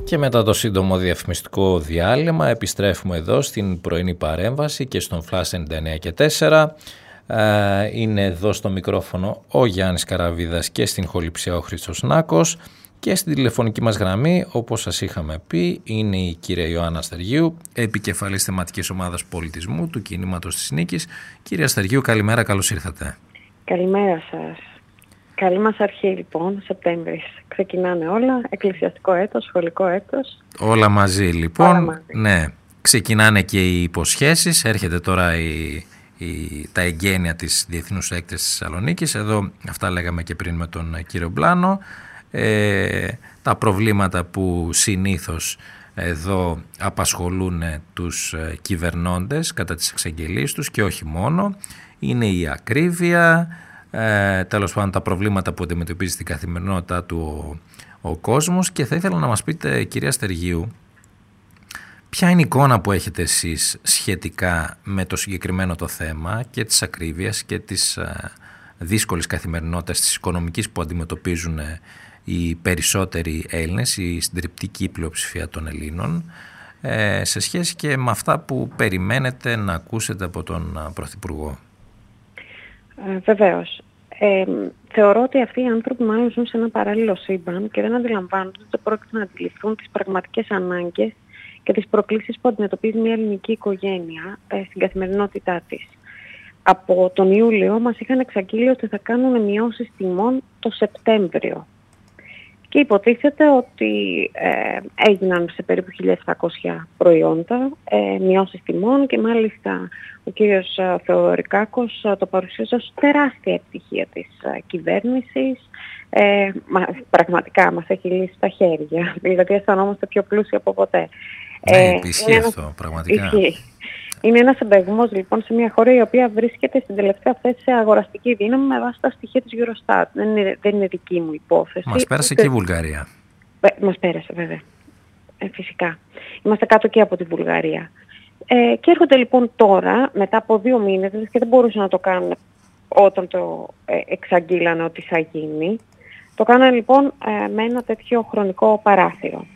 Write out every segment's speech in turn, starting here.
Και μετά το σύντομο διαφημιστικό διάλειμμα επιστρέφουμε εδώ στην πρωινή παρέμβαση και στον Flash 99 και 4. Είναι εδώ στο μικρόφωνο ο Γιάννης Καραβίδας και στην ηχοληψία ο Χρήστος Νάκος. Και στην τηλεφωνική μας γραμμή, όπως σας είχαμε πει, είναι η κυρία Ιωάννα Στεργίου, επικεφαλής θεματικής ομάδας πολιτισμού του Κινήματος της Νίκης. Κυρία Στεργίου, καλημέρα, καλώς ήρθατε. Καλημέρα σας. Καλή μας αρχή λοιπόν, Σεπτέμβρης. Ξεκινάνε όλα, εκκλησιαστικό έτος, σχολικό έτος. Όλα μαζί λοιπόν. Όλα μαζί. Ναι, ξεκινάνε και οι υποσχέσεις, έρχεται τώρα τα εγγένεια της Διεθνούς Έκθεσης της Θεσσαλονίκης. Εδώ αυτά λέγαμε και πριν με τον κύριο Μπλάνο. Τα προβλήματα που συνήθως εδώ απασχολούν τους κυβερνώντες κατά τις εξαγγελίες τους και όχι μόνο, είναι η ακρίβεια, τέλος πάντων τα προβλήματα που αντιμετωπίζει στην καθημερινότητά του ο κόσμος. Και θα ήθελα να μας πείτε, κυρία Στεργίου, ποια είναι η εικόνα που έχετε εσείς σχετικά με το συγκεκριμένο το θέμα και της ακρίβειας και της δύσκολης καθημερινότητας της οικονομικής που αντιμετωπίζουν οι περισσότεροι Έλληνες, η συντριπτική πλειοψηφία των Ελλήνων, σε σχέση και με αυτά που περιμένετε να ακούσετε από τον Πρωθυπουργό. Βεβαίως. Θεωρώ ότι αυτοί οι άνθρωποι μάλλον ζουν σε ένα παράλληλο σύμπαν και δεν αντιλαμβάνονται ότι πρόκειται να αντιληφθούν τις πραγματικές ανάγκες και τις προκλήσεις που αντιμετωπίζει μια ελληνική οικογένεια στην καθημερινότητά της. Από τον Ιούλιο μας είχαν εξαγγείλει ότι θα κάνουν μειώσεις τιμών το Σεπτέμβριο. Και υποτίθεται ότι έγιναν σε περίπου 1.700 προϊόντα μειώσεις τιμών και μάλιστα ο κύριος Θεοδωρικάκος το παρουσίασε ως τεράστια επιτυχία της κυβέρνησης. Πραγματικά μας έχει λύσει τα χέρια, δηλαδή αισθανόμαστε πιο πλούσιοι από ποτέ. Ναι, ισχύει αυτό, πραγματικά. Είναι ένας συνταγμός λοιπόν σε μια χώρα η οποία βρίσκεται στην τελευταία θέση σε αγοραστική δύναμη με βάση τα στοιχεία της Eurostat. Δεν είναι δική μου υπόθεση. Μας πέρασε και η Βουλγαρία. Μας πέρασε βέβαια. Φυσικά. Είμαστε κάτω και από τη Βουλγαρία. Και έρχονται λοιπόν τώρα, μετά από 2 μήνες, και δεν μπορούσαν να το κάνουν όταν το εξαγγείλανε ότι θα γίνει. Το κάνανε λοιπόν με ένα τέτοιο χρονικό παράθυρο.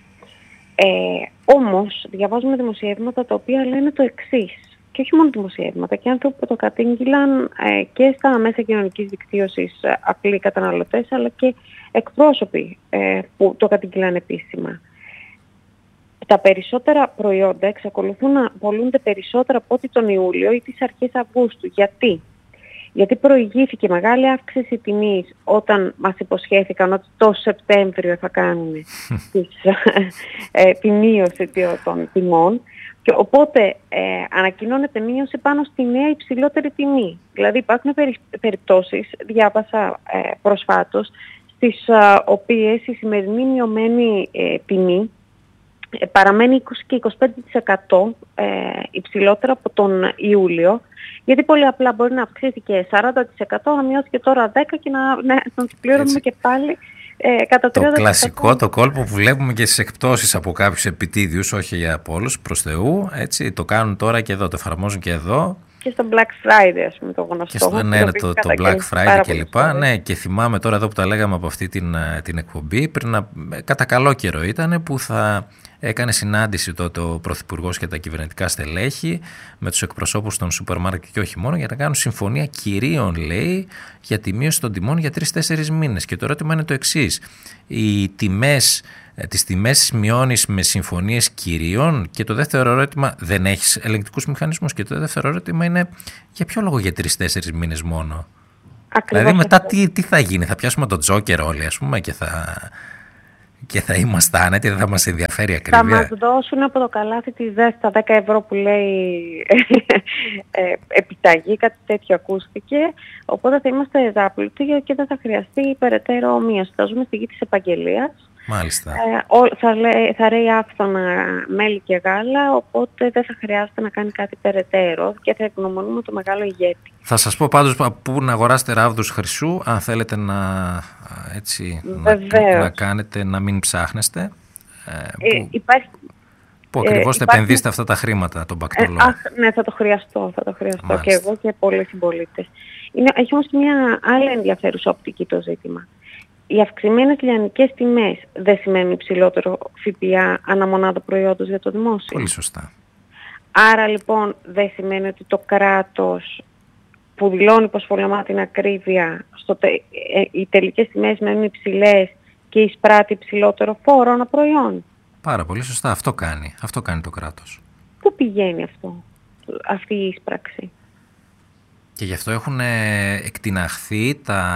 Όμως διαβάζουμε δημοσιεύματα τα οποία λένε το εξής, και όχι μόνο δημοσιεύματα, και άνθρωποι που το κατήγγυλαν και στα μέσα κοινωνικής δικτύωσης απλοί καταναλωτές, αλλά και εκπρόσωποι που το κατήγγυλαν επίσημα. Τα περισσότερα προϊόντα εξακολουθούν να πωλούνται περισσότερα από ό,τι τον Ιούλιο ή τις αρχές Αυγούστου. Γιατί προηγήθηκε μεγάλη αύξηση τιμής όταν μας υποσχέθηκαν ότι το Σεπτέμβριο θα κάνουν τη μείωση των τιμών, και οπότε ανακοινώνεται μείωση πάνω στη νέα υψηλότερη τιμή. Δηλαδή υπάρχουν περιπτώσεις, διάβασα προσφάτως, στις οποίες η σημερινή μειωμένη τιμή παραμένει 20 και 25% υψηλότερα από τον Ιούλιο, γιατί πολύ απλά μπορεί να αυξήθηκε 40%, να μειώθηκε τώρα 10% και να τους πλήρωνουμε και πάλι κατά 30%. Το κλασικό, το κόλπο που βλέπουμε και στις εκπτώσεις από κάποιους επιτίδιους, όχι από όλους, προς Θεού, έτσι, το κάνουν τώρα και εδώ, το εφαρμόζουν και εδώ. Και στο Black Friday, ας πούμε, το γνωστό. Το Black Friday και λοιπά. Ναι, και θυμάμαι τώρα εδώ που τα λέγαμε από αυτή την εκπομπή, πριν κατά καλό καιρό ήταν που θα έκανε συνάντηση τότε ο Πρωθυπουργός και τα κυβερνητικά στελέχη με τους εκπροσώπους των σούπερ μάρκετ και όχι μόνο, για να κάνουν συμφωνία κυρίων, λέει, για τη μείωση των τιμών για 3-4 μήνες. Και το ερώτημα είναι το εξής. Τις τιμές μειώνεις με συμφωνίες κυρίων? Και το δεύτερο ερώτημα, δεν έχεις ελεγκτικούς μηχανισμούς? Και το δεύτερο ερώτημα είναι, για ποιο λόγο για 3-4 μήνες μόνο? Ακριβώς. Δηλαδή μετά τι θα γίνει? Θα πιάσουμε τον Τζόκερ όλοι, ας πούμε, και θα είμαστε άνετοι, δεν θα μας ενδιαφέρει ακρίβεια? Θα μας δώσουν από το καλάθι τη ΔΕΣ τα 10 ευρώ που λέει επιταγή, κάτι τέτοιο ακούστηκε. Οπότε θα είμαστε δάπλουτοι και δεν θα χρειαστεί περαιτέρω μείωση. Θα ζούμε στη γη της επαγγελίας. Μάλιστα. Θα ρέει άφθονα μέλι και γάλα, οπότε δεν θα χρειάζεται να κάνει κάτι περαιτέρω και θα ευγνωμονούμε το μεγάλο ηγέτη. Θα σας πω πάντως πού να αγοράσετε ράβδους χρυσού, αν θέλετε να κάνετε, να μην ψάχνετε. Πού ακριβώς θα επενδύσετε αυτά τα χρήματα, τον Πακτολό? Ναι, θα το χρειαστώ και εγώ και πολλοί συμπολίτες. Έχει όμως και μια άλλη ενδιαφέρουσα οπτική το ζήτημα. οι αυξημένες λιανικές τιμές δεν σημαίνουν υψηλότερο ΦΠΑ ανά μονάδα προϊόντος για το δημόσιο. Πολύ σωστά. Άρα λοιπόν δεν σημαίνει ότι το κράτος που δηλώνει πως φορολαμβάνει την ακρίβεια, οι τελικές τιμές μένουν υψηλές και εισπράττει υψηλότερο φόρο ανά προϊόν. Πάρα πολύ σωστά. Αυτό κάνει το κράτος. Πού πηγαίνει αυτή η εισπράξη? Και γι' αυτό έχουν εκτιναχθεί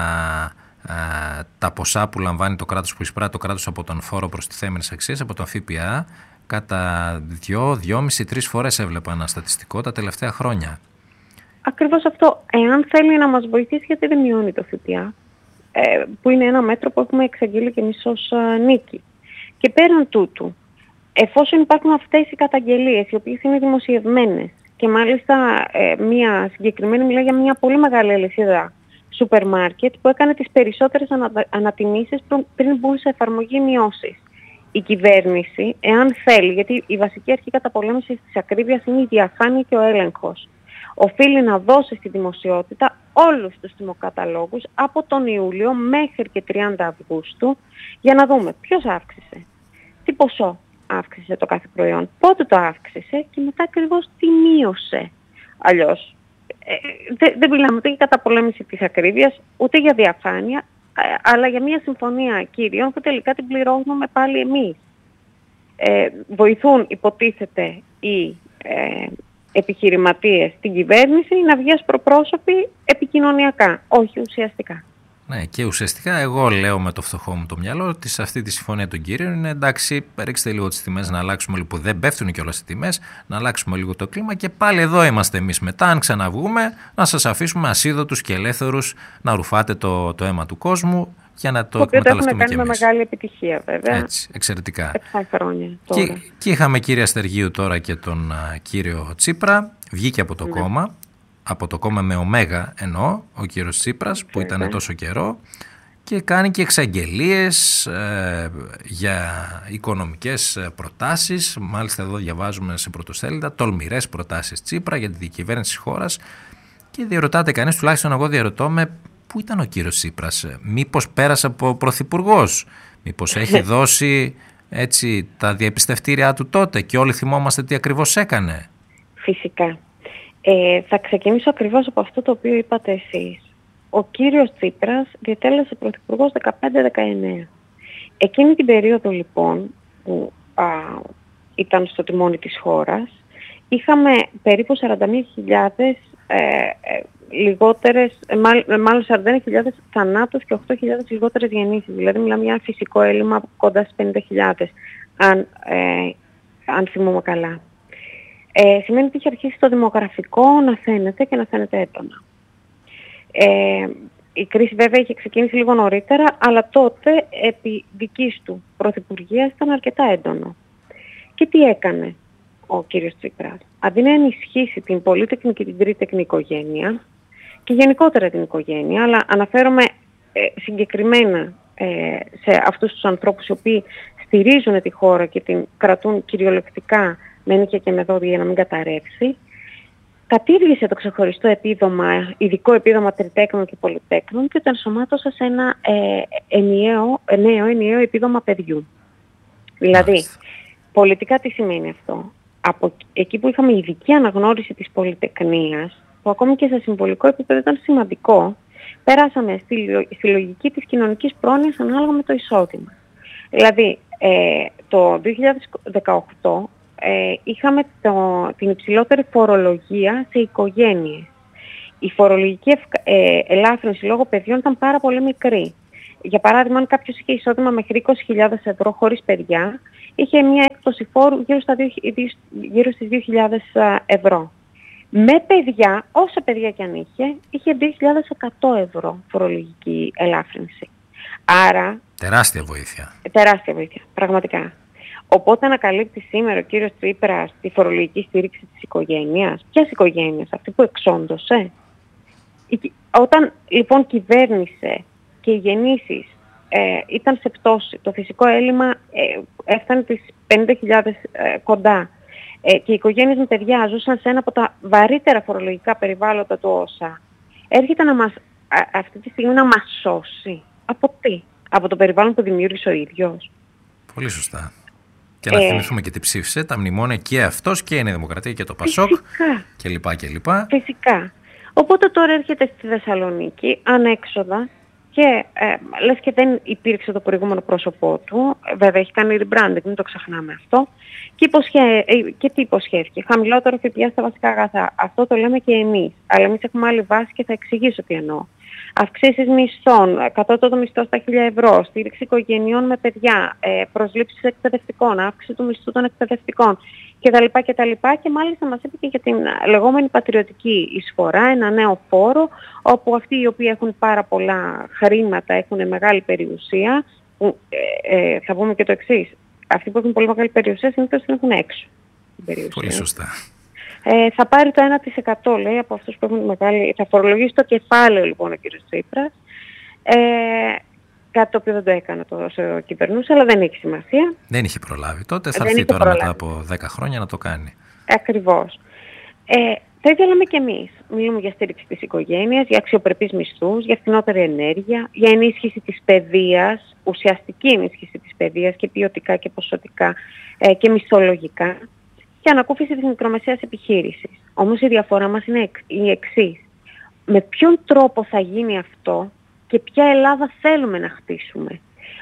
τα ποσά που λαμβάνει το κράτος, που εισπράττει το κράτος από τον φόρο προστιθέμενης αξίας, από τον ΦΠΑ, κατά 2,5-3 φορές έβλεπα ένα στατιστικό τα τελευταία χρόνια. Ακριβώς αυτό. Εάν θέλει να μας βοηθήσει, γιατί δεν μειώνει το ΦΠΑ, που είναι ένα μέτρο που έχουμε εξαγγείλει και εμείς ως νίκη. Και πέραν τούτου, εφόσον υπάρχουν αυτές οι καταγγελίες, οι οποίες είναι δημοσιευμένες, και μάλιστα μια συγκεκριμένη μιλάει για μια πολύ μεγάλη αλυσίδα σούπερ μάρκετ που έκανε τις περισσότερες ανατιμήσεις πριν μπουν σε εφαρμογή μειώσεις. Η κυβέρνηση, εάν θέλει, γιατί η βασική αρχή καταπολέμησης της ακρίβειας είναι η διαφάνεια και ο έλεγχος, οφείλει να δώσει στη δημοσιότητα όλους τους τιμοκαταλόγους από τον Ιούλιο μέχρι και 30 Αυγούστου για να δούμε ποιος αύξησε, τι ποσό αύξησε το κάθε προϊόν, πότε το αύξησε και μετά ακριβώς τι μείωσε. Αλλιώς δεν μιλάμε ούτε για καταπολέμηση της ακρίβειας, ούτε για διαφάνεια, αλλά για μια συμφωνία κύριων που τελικά την πληρώνουμε πάλι εμείς. Βοηθούν, υποτίθεται, οι επιχειρηματίες στην κυβέρνηση να βγει ως προπρόσωποι επικοινωνιακά, όχι ουσιαστικά. Ναι, και ουσιαστικά εγώ λέω με το φτωχό μου το μυαλό ότι σε αυτή τη συμφωνία των κύριων είναι εντάξει, ρίξτε λίγο τις τιμές, να αλλάξουμε λίγο, που δεν πέφτουν κιόλας οι τιμές, να αλλάξουμε λίγο το κλίμα και πάλι εδώ είμαστε εμείς μετά. Αν ξαναβγούμε, να σας αφήσουμε ασίδωτους και ελεύθερους να ρουφάτε το αίμα του κόσμου για να το εκμεταλλευτούμε κι εμείς. Το οποίο το έχουμε κάνει με μεγάλη επιτυχία, βέβαια. Έτσι, εξαιρετικά. 7 χρόνια τώρα. Και είχαμε κύρια Στεργίου τώρα και τον κύριο Τσίπρα, βγήκε από το κόμμα. Από το κόμμα με ωμέγα εννοώ, ο κύριος Τσίπρας που ήταν τόσο καιρό, και κάνει και εξαγγελίες για οικονομικές προτάσεις. Μάλιστα εδώ διαβάζουμε σε πρωτοσέλιδα τολμηρές προτάσεις Τσίπρα για τη διακυβέρνηση της χώρας και διαρωτάται κανείς, τουλάχιστον εγώ διαρωτώ με, πού ήταν ο κύριος Τσίπρας, μήπως πέρασε από πρωθυπουργός, μήπως έχει δώσει έτσι τα διαπιστευτήριά του τότε και όλοι θυμόμαστε τι ακριβώς έκανε. Φυσικά. Θα ξεκινήσω ακριβώς από αυτό το οποίο είπατε εσείς. Ο κύριος Τσίπρας διετέλεσε πρωθυπουργός 15-19. Εκείνη την περίοδο λοιπόν που ήταν στο τιμόνι της χώρας, είχαμε περίπου 41.000 λιγότερες, μάλλον 41.000 θανάτους και 8.000 λιγότερες γεννήσεις. Δηλαδή μιλάμε για ένα φυσικό έλλειμμα κοντά στις 50.000, αν θυμούμαι καλά. Σημαίνει ότι είχε αρχίσει το δημογραφικό να φαίνεται και να φαίνεται έντονα. Η κρίση βέβαια είχε ξεκινήσει λίγο νωρίτερα, αλλά τότε επί δικής του πρωθυπουργίας ήταν αρκετά έντονο. Και τι έκανε ο κύριος Τσίπρας? Αντί να ενισχύσει την πολύτεκνη και την τρίτεκνη οικογένεια και γενικότερα την οικογένεια, αλλά αναφέρομαι συγκεκριμένα σε αυτούς τους ανθρώπους οι οποίοι στηρίζουν τη χώρα και την κρατούν κυριολεκτικά με νύχια και με δόντια για να μην καταρρεύσει, κατήργησε το ξεχωριστό επίδομα, ειδικό επίδομα τριτέκνων και πολυτέκνων και το ενσωμάτωσε σε ένα νέο ενιαίο επίδομα παιδιού. Δηλαδή, πολιτικά τι σημαίνει αυτό? Από εκεί που είχαμε ειδική αναγνώριση της πολυτεκνίας, που ακόμη και σε συμβολικό επίπεδο ήταν σημαντικό, περάσαμε στη λογική της κοινωνικής πρόνοιας ανάλογα με το εισόδημα. Δηλαδή, το 2018 είχαμε την υψηλότερη φορολογία σε οικογένειες. Η φορολογική ελάφρυνση λόγω παιδιών ήταν πάρα πολύ μικρή. Για παράδειγμα, αν κάποιος είχε εισόδημα μέχρι 20.000 ευρώ χωρίς παιδιά, είχε μια έκπτωση φόρου γύρω στις 2.000 ευρώ. Με παιδιά, όσα παιδιά κι αν είχε 2.100 ευρώ φορολογική ελάφρυνση. Άρα... Τεράστια βοήθεια. Τεράστια βοήθεια, πραγματικά. Οπότε ανακαλύπτει σήμερα ο κύριος Τσίπρας τη φορολογική στήριξη της οικογένειας. Ποιας οικογένειας? Αυτή που εξόντωσε. Όταν λοιπόν κυβέρνησε και οι γεννήσεις ήταν σε πτώση, το φυσικό έλλειμμα έφτανε τις 50.000 κοντά και οι οικογένειες με παιδιά ζούσαν σε ένα από τα βαρύτερα φορολογικά περιβάλλοντα του ΩΣΑ, έρχεται να αυτή τη στιγμή να μας σώσει. Από τι? από το περιβάλλον που δημιούργησε ο ίδιος. Πολύ σωστά. Και να θυμηθούμε και τι ψήφισε, τα μνημόνια και αυτός και η Νέα Δημοκρατία και το Πασόκ κλπ. Φυσικά. Οπότε τώρα έρχεται στη Θεσσαλονίκη ανέξοδα και λες και δεν υπήρξε το προηγούμενο πρόσωπό του. Βέβαια έχει κάνει rebranding, μην το ξεχνάμε αυτό. Και τι υποσχέθηκε? Χαμηλότερο ΦΠΑ στα βασικά αγαθά. Αυτό το λέμε και εμείς. Αλλά εμείς έχουμε άλλη βάση και θα εξηγήσω τι εννοώ. Αυξήσεις μισθών, κατώτατο μισθό στα 1.000 ευρώ, στήριξη οικογενειών με παιδιά, προσλήψεις εκπαιδευτικών, αύξηση του μισθού των εκπαιδευτικών κτλ. Και μάλιστα μας είπε και για την λεγόμενη πατριωτική εισφορά, ένα νέο φόρο, όπου αυτοί οι οποίοι έχουν πάρα πολλά χρήματα, έχουν μεγάλη περιουσία, που, θα πούμε και το εξής, αυτοί που έχουν πολύ μεγάλη περιουσία συνήθως την έχουν έξω. Πολύ σωστά. Θα πάρει το 1% λέει από αυτούς που έχουν μεγάλη... Θα φορολογήσει το κεφάλαιο λοιπόν ο κ. Τσίπρας. Κάτι το οποίο δεν το έκανε όσο κυβερνούσε, αλλά δεν έχει σημασία. Δεν είχε προλάβει τότε, θα έρθει τώρα μετά από 10 χρόνια να το κάνει. Ακριβώς. Θα ήθελαμε κι εμείς. Μιλούμε για στήριξη της οικογένειας, για αξιοπρεπείς μισθούς, για φθηνότερη ενέργεια, για ενίσχυση της παιδείας, ουσιαστική ενίσχυση της παιδείας και ποιοτικά και ποσοτικά και μισθολογικά, και ανακούφιση της μικρομεσαίας επιχείρησης. Όμως η διαφορά μας είναι η εξής. Με ποιον τρόπο θα γίνει αυτό και ποια Ελλάδα θέλουμε να χτίσουμε?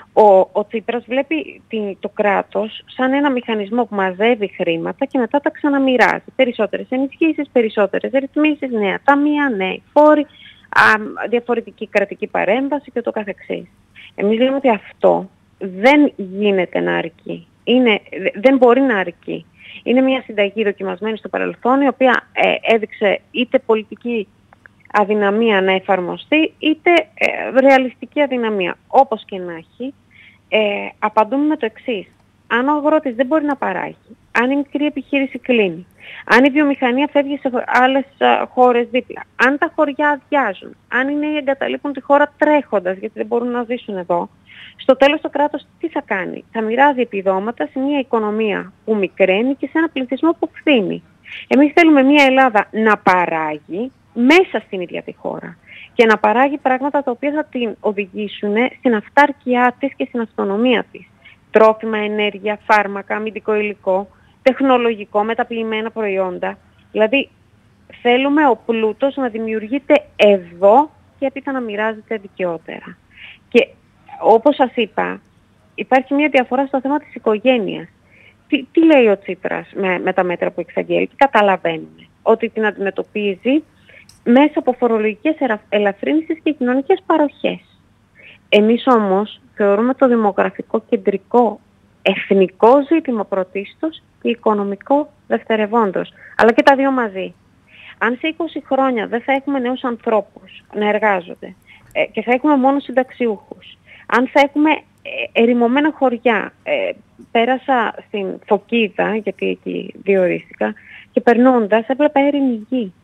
Ο Τσίπρας βλέπει το κράτος σαν ένα μηχανισμό που μαζεύει χρήματα και μετά τα ξαναμοιράζει. Περισσότερες ενισχύσεις, περισσότερες ρυθμίσεις, νέα ταμεία, νέοι φόροι, διαφορετική κρατική παρέμβαση και το καθεξής. Εμείς λέμε ότι αυτό δεν γίνεται να αρκεί. Δεν μπορεί να αρκεί. Είναι μια συνταγή δοκιμασμένη στο παρελθόν, η οποία έδειξε είτε πολιτική αδυναμία να εφαρμοστεί, είτε ρεαλιστική αδυναμία. Όπως και να έχει, απαντούμε με το εξής. Αν ο αγρότης δεν μπορεί να παράγει, αν η μικρή επιχείρηση κλείνει, αν η βιομηχανία φεύγει σε άλλες χώρες δίπλα, αν τα χωριά αδειάζουν, αν οι νέοι εγκαταλείπουν τη χώρα τρέχοντας γιατί δεν μπορούν να ζήσουν εδώ, στο τέλος το κράτος τι θα κάνει? Θα μοιράζει επιδόματα σε μια οικονομία που μικραίνει και σε ένα πληθυσμό που φθήνει. Εμείς θέλουμε μια Ελλάδα να παράγει μέσα στην ίδια τη χώρα και να παράγει πράγματα τα οποία θα την οδηγήσουν στην αυτάρκειά της και στην αυτονομία της. Τρόφιμα, ενέργεια, φάρμακα, αμυντικό υλικό, τεχνολογικό, μεταποιημένα προϊόντα. Δηλαδή θέλουμε ο πλούτος να δημιουργείται εδώ και έπειτα να μοιράζεται δικαιότερα. Και όπως σας είπα, υπάρχει μια διαφορά στο θέμα της οικογένειας. Τι λέει ο Τσίπρας με τα μέτρα που εξαγγέλει? Τι καταλαβαίνουμε? Ότι την αντιμετωπίζει μέσα από φορολογικές ελαφρύνσεις και κοινωνικές παροχές. Εμείς όμως θεωρούμε το δημογραφικό κεντρικό εθνικό ζήτημα πρωτίστως και οικονομικό δευτερευόντως. Αλλά και τα δύο μαζί. Αν σε 20 χρόνια δεν θα έχουμε νέους ανθρώπους να εργάζονται και θα έχουμε μόνο συνταξιούχους, αν θα έχουμε ερημωμένα χωριά, πέρασα στην Φωκίδα, γιατί εκεί διορίστηκα, και περνώντας έβλεπα έρημη γη.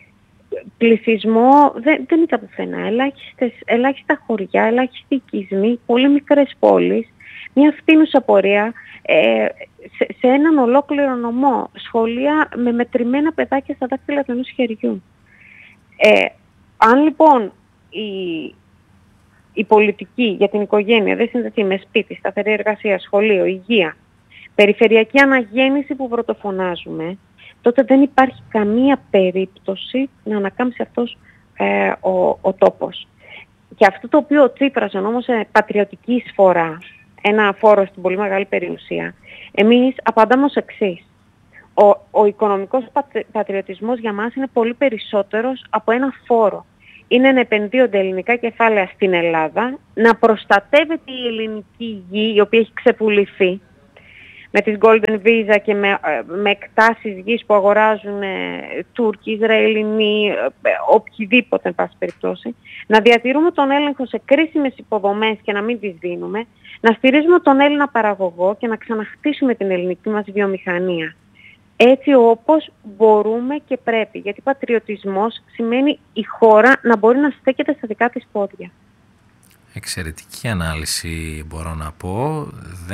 Πληθυσμό δεν ήταν πουθενά, ελάχιστα χωριά, ελάχιστοι οικισμοί, πολύ μικρές πόλεις, μια φθήνουσα πορεία σε έναν ολόκληρο νομό, σχολεία με μετρημένα παιδάκια στα δάχτυλα του ενός χεριού. Αν λοιπόν η πολιτική για την οικογένεια δεν συνδεθεί με σπίτι, σταθερή εργασία, σχολείο, υγεία, περιφερειακή αναγέννηση που πρωτοφωνάζουμε, τότε δεν υπάρχει καμία περίπτωση να ανακάμψει αυτός ο τόπος. Και αυτό το οποίο ο Τσίπρας όμως πατριωτική εισφορά, ένα φόρο στην πολύ μεγάλη περιουσία, εμείς απαντάμε ως εξής. Ο οικονομικός πατριωτισμός για μας είναι πολύ περισσότερος από ένα φόρο. Είναι να επενδύονται ελληνικά κεφάλαια στην Ελλάδα, να προστατεύεται η ελληνική γη, η οποία έχει ξεπουληθεί, με τις Golden Visa και με εκτάσεις γης που αγοράζουν Τούρκοι, Ισραηλινοί, οποιοδήποτε εν πάση περιπτώσει, να διατηρούμε τον έλεγχο σε κρίσιμες υποδομές και να μην τις δίνουμε, να στηρίζουμε τον Έλληνα παραγωγό και να ξαναχτίσουμε την ελληνική μας βιομηχανία. Έτσι όπως μπορούμε και πρέπει, γιατί πατριωτισμός σημαίνει η χώρα να μπορεί να στέκεται στα δικά της πόδια. Εξαιρετική ανάλυση μπορώ να πω.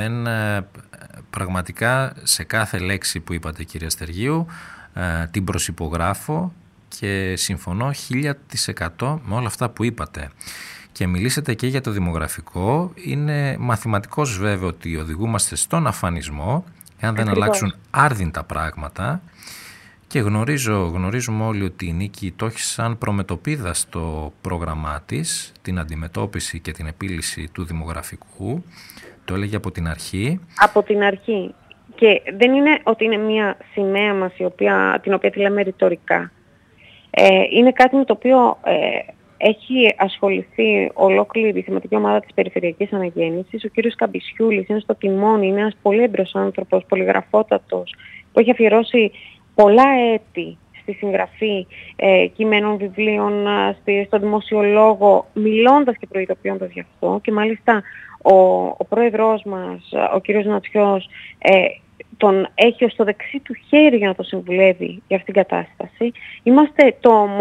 Πραγματικά σε κάθε λέξη που είπατε κυρία Στεργίου την προσυπογράφω και συμφωνώ 1000% με όλα αυτά που είπατε. και μιλήσετε και για το δημογραφικό. Είναι μαθηματικός βέβαιο ότι οδηγούμαστε στον αφανισμό εάν δεν αλλάξουν άρδιν τα πράγματα. Και γνωρίζουμε όλοι ότι η Νίκη το έχει σαν προμετωπίδα στο πρόγραμμά της, την αντιμετώπιση και την επίλυση του δημογραφικού. Το έλεγε από την αρχή. Από την αρχή. Και δεν είναι ότι είναι μια σημαία μας την οποία τη λέμε ρητορικά. Είναι κάτι με το οποίο έχει ασχοληθεί ολόκληρη η θεματική ομάδα της Περιφερειακής Αναγέννησης. Ο κύριος Καμπισιούλης είναι στο τιμόνι, είναι ένας πολύ έμπειρος άνθρωπος, πολυγραφότατος, που έχει αφιερώσει πολλά έτη στη συγγραφή κειμένων, βιβλίων, στο δημοσιολόγο, μιλώντας και προειδοποιώντας γι' αυτό. Και μάλιστα ο πρόεδρος μας, ο κύριος Νατσιός, τον έχει ως το δεξί του χέρι για να το συμβουλεύει για αυτήν την κατάσταση. Είμαστε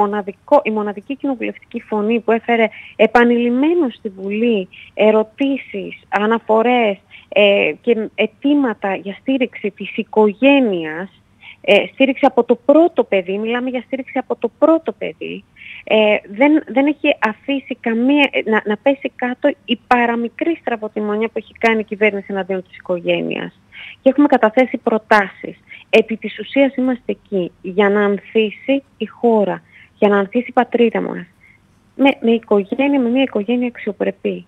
η μοναδική κοινοβουλευτική φωνή που έφερε επανειλημμένως στη Βουλή ερωτήσεις, αναφορές και αιτήματα για στήριξη της οικογένειας, στήριξη από το πρώτο παιδί, μιλάμε για στήριξη από το πρώτο παιδί. Δεν έχει αφήσει να πέσει κάτω η παραμικρή στραβοτημονία που έχει κάνει η κυβέρνηση εναντίον της οικογένειας. Και έχουμε καταθέσει προτάσεις. Επί της ουσίας είμαστε εκεί για να ανθίσει η χώρα, για να ανθίσει η πατρίδα μας. Με μια οικογένεια αξιοπρεπή.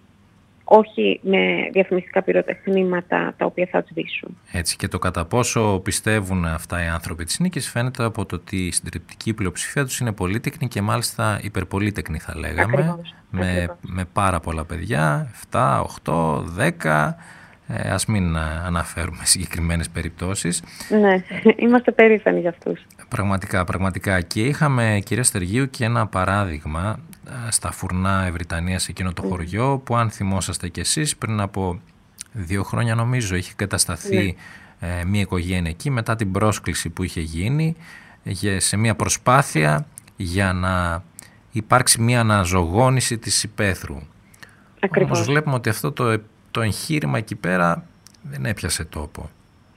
Όχι με διαφημιστικά πυροτεχνήματα τα οποία θα σβήσουν. Έτσι, και το κατά πόσο πιστεύουν αυτά οι άνθρωποι της Νίκης φαίνεται από το ότι η συντριπτική πλειοψηφία τους είναι πολύτεκνη και μάλιστα υπερπολίτεκνη θα λέγαμε. Ακριβώς. Με πάρα πολλά παιδιά, 7, 8, 10... Ας μην αναφέρουμε συγκεκριμένες περιπτώσεις. Ναι, είμαστε περήφανοι για αυτούς. Πραγματικά. Και είχαμε, κυρία Στεργίου, και ένα παράδειγμα στα Φουρνά Ευρυτανία, σε εκείνο το χωριό, που αν θυμόσαστε κι εσείς, πριν από 2 χρόνια νομίζω είχε κατασταθεί μια οικογένεια εκεί μετά την πρόσκληση που είχε γίνει σε μια προσπάθεια για να υπάρξει μια αναζωογόνηση της υπαίθρου. Ακριβώς. Όμως βλέπουμε ότι αυτό το εγχείρημα εκεί πέρα δεν έπιασε τόπο.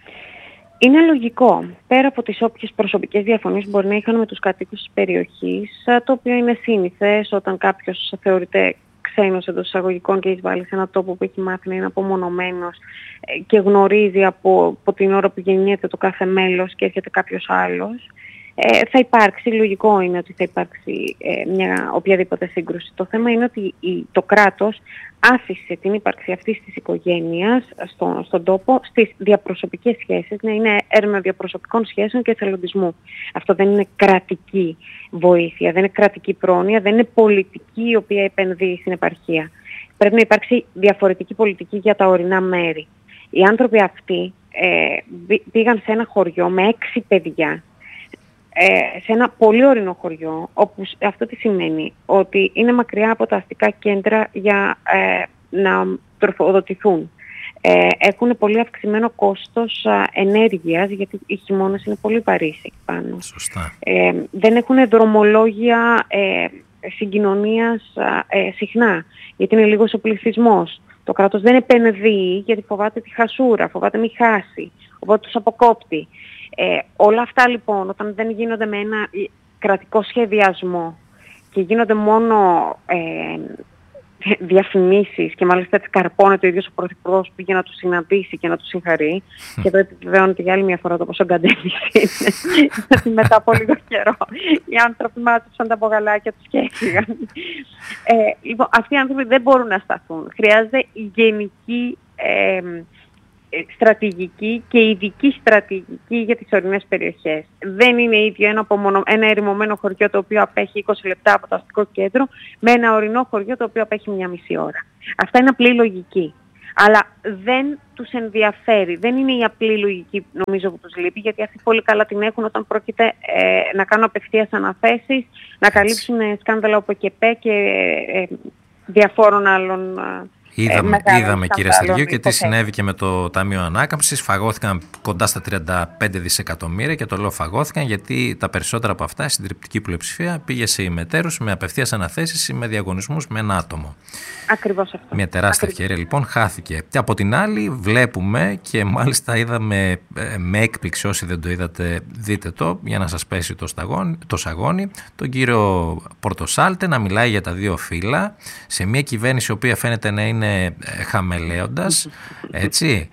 Είναι λογικό. Πέρα από τις όποιες προσωπικές διαφωνίες μπορεί να είχαν με τους κατοίκους της περιοχής, το οποίο είναι σύνηθες όταν κάποιος θεωρείται ξένος εντός εισαγωγικών και εισβάλλει σε έναν τόπο που έχει μάθει να είναι απομονωμένος και γνωρίζει από την ώρα που γεννιέται το κάθε μέλος και έρχεται κάποιος άλλος, θα υπάρξει, λογικό είναι ότι θα υπάρξει μια οποιαδήποτε σύγκρουση. Το θέμα είναι ότι το κράτος άφησε την ύπαρξη αυτής της οικογένειας στον τόπο, στις διαπροσωπικές σχέσεις, να είναι έρευνα διαπροσωπικών σχέσεων και εθελοντισμού. Αυτό δεν είναι κρατική βοήθεια, δεν είναι κρατική πρόνοια, δεν είναι πολιτική η οποία επενδύει στην επαρχία. Πρέπει να υπάρξει διαφορετική πολιτική για τα ορεινά μέρη. Οι άνθρωποι αυτοί πήγαν σε ένα χωριό με 6 παιδιά, σε ένα πολύ ορεινό χωριό, όπου αυτό τι σημαίνει? Ότι είναι μακριά από τα αστικά κέντρα για να τροφοδοτηθούν. Έχουν πολύ αυξημένο κόστος ενέργειας, γιατί οι χειμώνες είναι πολύ βαρύς εκεί πάνω. Σωστά. Δεν έχουν δρομολόγια συγκοινωνίας συχνά, γιατί είναι λίγος ο πληθυσμός. Το κράτος δεν επενδύει, γιατί φοβάται τη χασούρα, φοβάται μη χάσει, οπότε τους αποκόπτει. Όλα αυτά λοιπόν, όταν δεν γίνονται με ένα κρατικό σχεδιασμό και γίνονται μόνο διαφημίσεις, και μάλιστα έτσι καρπώνεται ο ίδιος ο Πρωθυπουργός που πήγε να τους συναντήσει και να τους συγχαρεί, και εδώ επιβεβαιώνεται για άλλη μια φορά το πόσο γκαντέμις είναι, γιατί μετά από λίγο καιρό οι άνθρωποι μάτωσαν τα μπογαλάκια τους και έφυγαν. Λοιπόν, αυτοί οι άνθρωποι δεν μπορούν να σταθούν. Χρειάζεται γενική στρατηγική και ειδική στρατηγική για τις ορεινές περιοχές. Δεν είναι ίδιο ένα ερημωμένο χωριό το οποίο απέχει 20 λεπτά από το αστικό κέντρο με ένα ορεινό χωριό το οποίο απέχει μια μισή ώρα. Αυτά είναι απλή λογική. Αλλά δεν τους ενδιαφέρει. Δεν είναι η απλή λογική, νομίζω, που τους λείπει, γιατί αυτοί πολύ καλά την έχουν όταν πρόκειται να κάνουν απευθείας αναθέσεις, να καλύψουν σκάνδαλα από ΚΕΠΕ και διαφόρων άλλων Είδαμε κύριε Στεργίου και τι συνέβη και με το Ταμείο Ανάκαμψης. Φαγώθηκαν κοντά στα 35 δισεκατομμύρια και το λέω φαγώθηκαν γιατί τα περισσότερα από αυτά, η συντριπτική πλειοψηφία πήγε σε ημετέρους με απευθείας αναθέσεις ή με διαγωνισμούς με ένα άτομο. Ακριβώς αυτό. Μια τεράστια ευκαιρία λοιπόν χάθηκε. Και από την άλλη βλέπουμε και μάλιστα είδαμε με έκπληξη, όσοι δεν το είδατε δείτε το για να σας πέσει το σαγόνι, τον κύριο Πορτοσάλτε να μιλάει για τα δύο φύλλα σε μια κυβέρνηση η οποία φαίνεται να είναι χαμελέοντας, έτσι,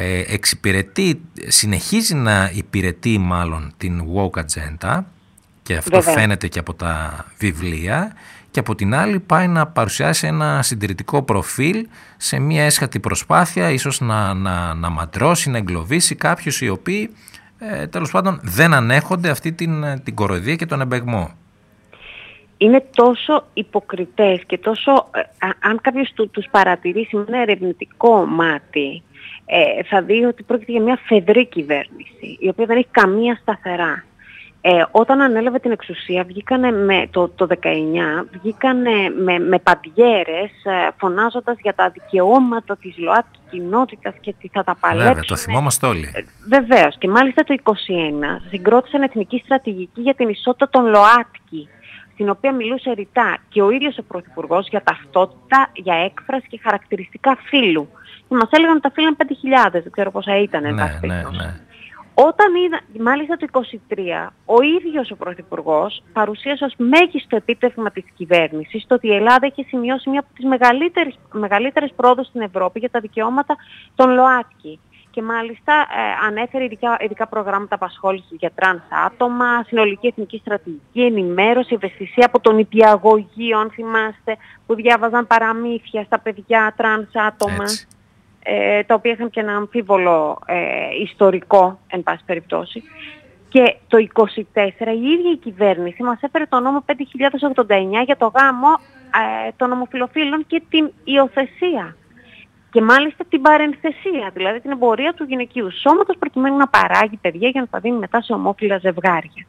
συνεχίζει να υπηρετεί μάλλον την woke agenda και αυτό φαίνεται και από τα βιβλία, και από την άλλη πάει να παρουσιάσει ένα συντηρητικό προφίλ σε μια έσχατη προσπάθεια ίσως να μαντρώσει, να εγκλωβίσει κάποιους οι οποίοι τέλος πάντων δεν ανέχονται αυτή την κοροϊδία και τον εμπεγμό. Είναι τόσο υποκριτές και τόσο, αν κάποιος τους παρατηρήσει με ένα ερευνητικό μάτι, θα δει ότι πρόκειται για μια φεδρή κυβέρνηση, η οποία δεν έχει καμία σταθερά. Όταν ανέλαβε την εξουσία, βγήκανε το 19, βγήκανε με παντιέρες, φωνάζοντας για τα δικαιώματα της ΛΟΑΤΚΙ κοινότητας και τι θα τα παλέψουν. Βέβαια, το θυμόμαστε όλοι. Βεβαίως. Και μάλιστα το 21 συγκρότησαν εθνική στρατηγική για την ισότητα των ΛΟΑΤΚΙ, στην οποία μιλούσε ρητά και ο ίδιος ο Πρωθυπουργός για ταυτότητα, για έκφραση και χαρακτηριστικά φύλου. Και μας έλεγαν ότι τα φύλλα είναι 5.000, δεν ξέρω πόσα ήταν. Ναι. Όταν είδα, μάλιστα το 23, ο ίδιος ο Πρωθυπουργός παρουσίασε ως μέγιστο επίτευγμα της κυβέρνησης το ότι η Ελλάδα έχει σημειώσει μια από τις μεγαλύτερες πρόοδους στην Ευρώπη για τα δικαιώματα των ΛΟΑΤΚΙ. Και μάλιστα ανέφερε ειδικά προγράμματα απασχόλησης για τρανς άτομα, συνολική εθνική στρατηγική, ενημέρωση, ευαισθησία από τον υπηαγωγείο, αν θυμάστε, που διάβαζαν παραμύθια στα παιδιά τρανς άτομα. Έτσι. Τα οποία είχαν και ένα αμφίβολο ιστορικό, εν πάση περιπτώσει. Και το 24 η ίδια η κυβέρνηση μας έφερε το νόμο 5.089 για το γάμο των ομοφυλοφίλων και την υιοθεσία. Και μάλιστα την παρενθεσία, δηλαδή την εμπορία του γυναικείου σώματος προκειμένου να παράγει παιδιά για να τα δίνει μετά σε ομόφυλα ζευγάρια.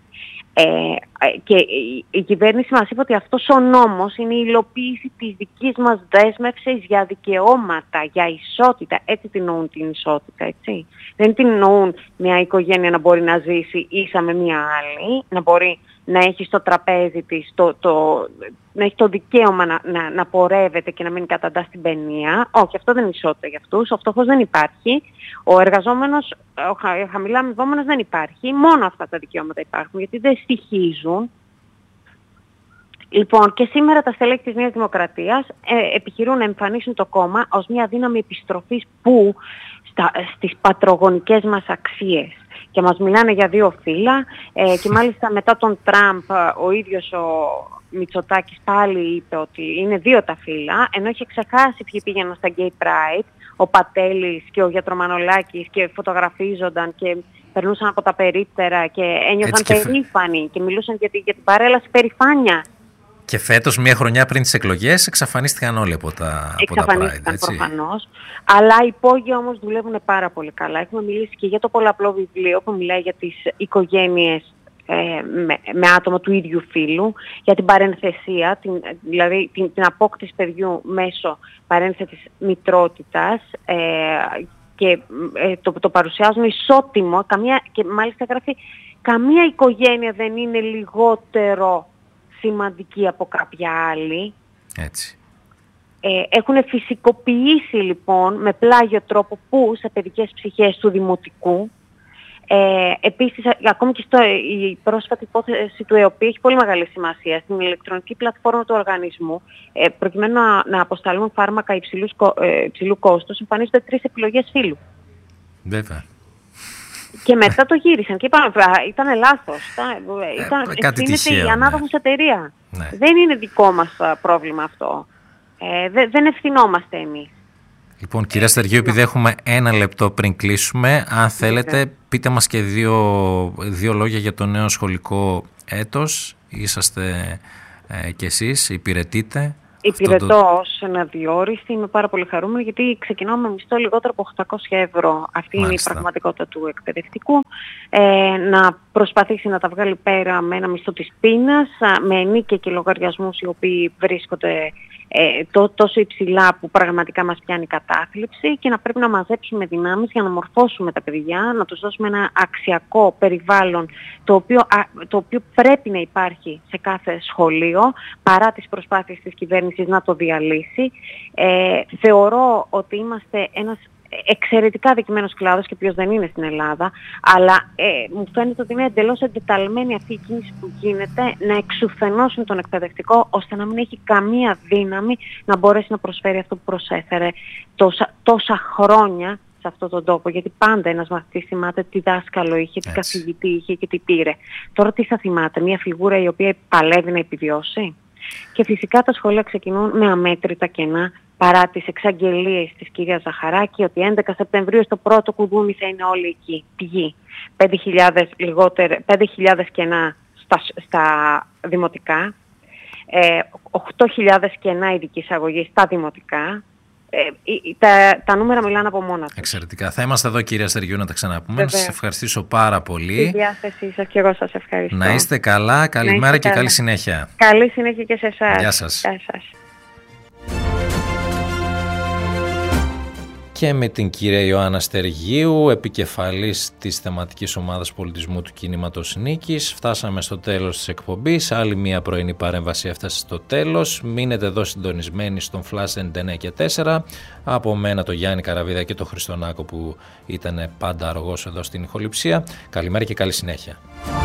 Και η κυβέρνηση μας είπε ότι αυτός ο νόμος είναι η υλοποίηση της δικής μας δέσμευσης για δικαιώματα, για ισότητα. Έτσι την εννοούν την ισότητα, έτσι. Δεν την εννοούν μια οικογένεια να μπορεί να ζήσει ίσα με μια άλλη, να μπορεί να έχει στο τραπέζι της να έχει το δικαίωμα να πορεύεται και να μην καταντά στην παινία. Όχι, αυτό δεν είναι ισότητα για αυτούς. Ο φτωχός δεν υπάρχει. Ο εργαζόμενος, ο χαμηλά αμοιβόμενος δεν υπάρχει. Μόνο αυτά τα δικαιώματα υπάρχουν, γιατί δεν στοιχίζουν. Λοιπόν, και σήμερα τα στελέχη της Νέας Δημοκρατίας επιχειρούν να εμφανίσουν το κόμμα ως μια δύναμη επιστροφής στις πατρογονικές μας αξίες. Και μας μιλάνε για δύο φύλλα και μάλιστα μετά τον Τραμπ ο ίδιος ο Μητσοτάκης πάλι είπε ότι είναι δύο τα φύλλα, ενώ είχε ξεχάσει ποιοι πήγαιναν στα Gay Pride, ο Πατέλης και ο Γιατρομανολάκης, και φωτογραφίζονταν και περνούσαν από τα περίπτερα και ένιωθαν περήφανοι και μιλούσαν για την παρέλαση περηφάνεια. Και φέτος, μια χρονιά πριν τις εκλογές, εξαφανίστηκαν όλοι από τα Pride. Εξαφανίστηκαν προφανώς. Αλλά οι υπόγειοι όμως δουλεύουν πάρα πολύ καλά. Έχουμε μιλήσει και για το πολλαπλό βιβλίο που μιλάει για τις οικογένειες με άτομα του ίδιου φύλου, για την παρενθεσία, δηλαδή την απόκτηση παιδιού μέσω παρένθεσης μητρότητας, και το παρουσιάζουν ισότιμο, και μάλιστα γράφει καμία οικογένεια δεν είναι λιγότερο σημαντική από κάποια άλλη. Έτσι. Έχουν φυσικοποιήσει λοιπόν με πλάγιο τρόπο σε παιδικές ψυχές του δημοτικού. Επίσης, ακόμη και η πρόσφατη υπόθεση του ΕΟΠΗ έχει πολύ μεγάλη σημασία. Στην ηλεκτρονική πλατφόρμα του οργανισμού, προκειμένου να αποσταλούν φάρμακα υψηλού κόστους, εμφανίζονται 3 επιλογές φύλου. Βέβαια. Και μετά το γύρισαν και είπαν ήταν λάθος. Ευθύνεται η ανάδοχος εταιρεία. Ναι. Δεν είναι δικό μας πρόβλημα αυτό. Δεν ευθυνόμαστε εμείς. Λοιπόν, κυρία Στεργίου, επειδή έχουμε 1 λεπτό πριν κλείσουμε, αν θέλετε πείτε μας και δύο λόγια για το νέο σχολικό έτος. Είσαστε κι εσείς, υπηρετείτε. Υπηρετώ ως αναδιόριστη, είμαι πάρα πολύ χαρούμενη γιατί ξεκινάω με μισθό λιγότερο από 800 ευρώ. Αυτή είναι η πραγματικότητα του εκπαιδευτικού. Να προσπαθήσει να τα βγάλει πέρα με ένα μισθό της πείνας, με ενίκια και λογαριασμούς οι οποίοι βρίσκονται τόσο υψηλά που πραγματικά μας πιάνει κατάθλιψη και να πρέπει να μαζέψουμε δυνάμεις για να μορφώσουμε τα παιδιά, να τους δώσουμε ένα αξιακό περιβάλλον το οποίο πρέπει να υπάρχει σε κάθε σχολείο παρά τις προσπάθειες της κυβέρνησης να το διαλύσει. Θεωρώ ότι είμαστε ένας εξαιρετικά δικημένος κλάδος και ποιος δεν είναι στην Ελλάδα, αλλά μου φαίνεται ότι είναι εντελώς εντεταλμένη αυτή η κίνηση που γίνεται να εξουθενώσουν τον εκπαιδευτικό ώστε να μην έχει καμία δύναμη να μπορέσει να προσφέρει αυτό που προσέφερε τόσα χρόνια σε αυτόν τον τόπο, γιατί πάντα ένας μαθητής θυμάται τι δάσκαλο είχε, τι καθηγητή είχε και τι πήρε. Τώρα τι θα θυμάται, μια φιγούρα η οποία παλεύει να επιβιώσει? Και φυσικά τα σχολεία ξεκινούν με αμέτρητα κενά παρά τις εξαγγελίες της κυρίας Ζαχαράκη ότι 11 Σεπτεμβρίου στο πρώτο κουδούνι θα είναι όλοι εκεί. Πηγή. 5.000 κενά στα δημοτικά, 8.000 κενά ειδικής αγωγής στα δημοτικά. Τα νούμερα μιλάνε από μόνα τους. Εξαιρετικά. Θα είμαστε εδώ, κυρία Στεργίου, να τα ξαναπούμε. Να σας ευχαριστήσω πάρα πολύ. Στη διάθεσή σας και εγώ σας ευχαριστώ. Να είστε καλά, καλημέρα και καλή συνέχεια. Καλή συνέχεια και σε εσάς. Γεια σας. Γεια σας. Και με την κυρία Ιωάννα Στεργίου, επικεφαλής της θεματικής ομάδας πολιτισμού του Κινήματος Νίκης. Φτάσαμε στο τέλος της εκπομπής. Άλλη μια πρωινή παρέμβαση έφτασε στο τέλος. Μείνετε εδώ συντονισμένοι στον Flash 99 και 4. Από μένα το Γιάννη Καραβίδα και το Χριστονάκο που ήταν πάντα αργός εδώ στην ηχοληψία. Καλημέρα και καλή συνέχεια.